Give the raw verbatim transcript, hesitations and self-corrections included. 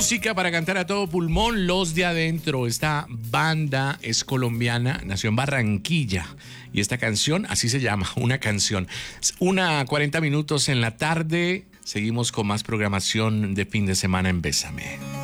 Música para cantar a todo pulmón, Los de Adentro. Esta banda es colombiana, nació en Barranquilla. Y esta canción, así se llama, una canción. Una cuarenta minutos en la tarde. Seguimos con más programación de fin de semana en Bésame.